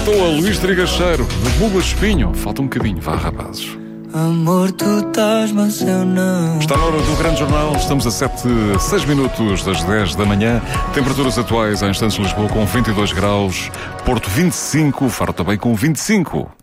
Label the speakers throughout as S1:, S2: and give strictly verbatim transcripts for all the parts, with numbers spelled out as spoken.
S1: à toa, Luís Trigacheiro, de Bula Espinho. Falta um bocadinho, vá, rapazes.
S2: Amor, tu estás, mas eu não.
S1: Está na hora do Grande Jornal. Estamos a sete, seis minutos das dez da manhã. Temperaturas atuais em instantes Lisboa com vinte e dois graus. Porto vinte e cinco. Faro também com vinte e cinco.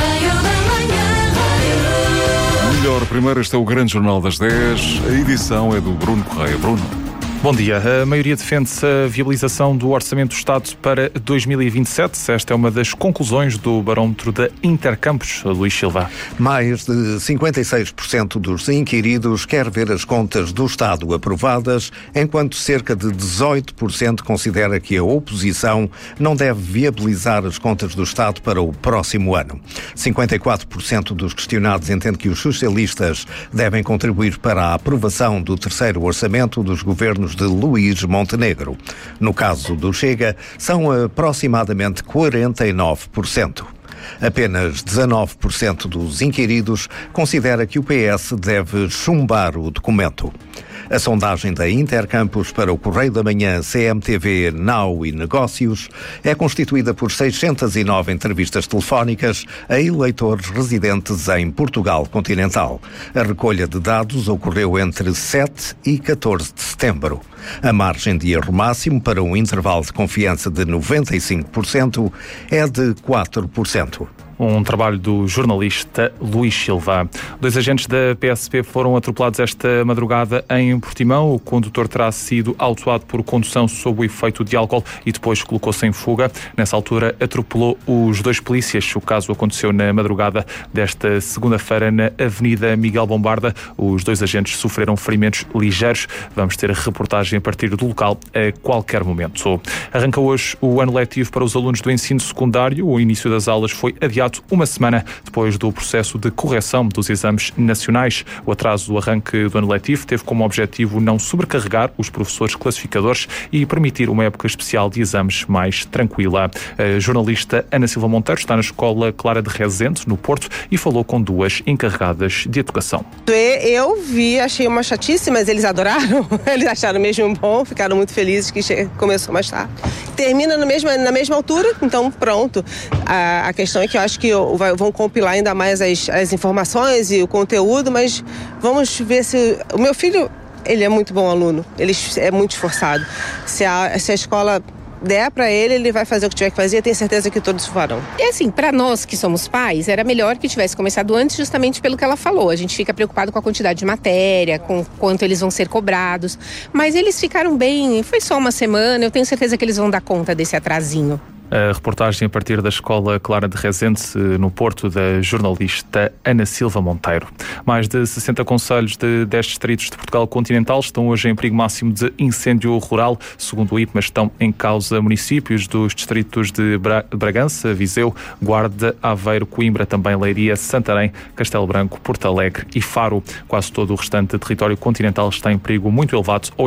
S1: Melhor, primeiro este é o Grande Jornal das dez. A edição é do Bruno Correia. Bruno.
S3: Bom dia. A maioria defende-se a viabilização do Orçamento do Estado para dois mil e vinte e sete. Esta é uma das conclusões do barómetro da Intercampos. Luís Silva.
S4: Mais de cinquenta e seis por cento dos inquiridos quer ver as contas do Estado aprovadas, enquanto cerca de dezoito por cento considera que a oposição não deve viabilizar as contas do Estado para o próximo ano. cinquenta e quatro por cento dos questionados entende que os socialistas devem contribuir para a aprovação do terceiro orçamento dos governos de Luís Montenegro. No caso do Chega, são aproximadamente quarenta e nove por cento. Apenas dezanove por cento dos inquiridos considera que o P S deve chumbar o documento. A sondagem da Intercampos para o Correio da Manhã, C M T V, Now e Negócios é constituída por seiscentas e nove entrevistas telefónicas a eleitores residentes em Portugal continental. A recolha de dados ocorreu entre sete e catorze de setembro. A margem de erro máximo para um intervalo de confiança de noventa e cinco por cento é de quatro por cento.
S3: Um trabalho do jornalista Luís Silva. Dois agentes da P S P foram atropelados esta madrugada em Portimão. O condutor terá sido autuado por condução sob o efeito de álcool e depois colocou-se em fuga. Nessa altura atropelou os dois polícias. O caso aconteceu na madrugada desta segunda-feira na Avenida Miguel Bombarda. Os dois agentes sofreram ferimentos ligeiros. Vamos ter a reportagem a partir do local a qualquer momento. Arranca hoje o ano letivo para os alunos do ensino secundário. O início das aulas foi adiado uma semana depois do processo de correção dos exames nacionais. O atraso do arranque do ano letivo teve como objetivo não sobrecarregar os professores classificadores e permitir uma época especial de exames mais tranquila. A jornalista Ana Silva Monteiro está na Escola Clara de Rezende, no Porto, e falou com duas encarregadas de educação.
S5: Eu vi, achei uma chatice, mas eles adoraram. Eles acharam mesmo bom, ficaram muito felizes que começou mais tarde. Termina na mesma, na mesma altura, então pronto. A, a questão é que eu acho que vão compilar ainda mais as, as informações e o conteúdo, mas vamos ver se... O meu filho, ele é muito bom aluno, ele é muito esforçado. Se a, se a escola der para ele, ele vai fazer o que tiver que fazer, tenho certeza que todos farão.
S6: E assim, para nós que somos pais, era melhor que tivesse começado antes, justamente pelo que ela falou. A gente fica preocupado com a quantidade de matéria, com quanto eles vão ser cobrados, mas eles ficaram bem, foi só uma semana, eu tenho certeza que eles vão dar conta desse atrasinho.
S3: A reportagem a partir da Escola Clara de Rezende, no Porto, da jornalista Ana Silva Monteiro. Mais de sessenta concelhos de dez distritos de Portugal continental estão hoje em perigo máximo de incêndio rural. Segundo o I P M A, estão em causa municípios dos distritos de Bra- Bragança, Viseu, Guarda, Aveiro, Coimbra, também Leiria, Santarém, Castelo Branco, Porto Alegre e Faro. Quase todo o restante território continental está em perigo muito elevado ou